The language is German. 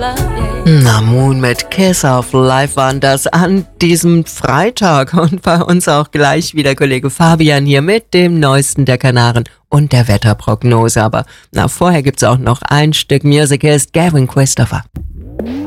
Na, Moon mit Kiss of Life waren das an diesem Freitag. Und bei uns auch gleich wieder Kollege Fabian hier mit dem Neuesten der Kanaren und der Wetterprognose. Aber vorher gibt's auch noch ein Stück Music, hier ist Gavin Christopher.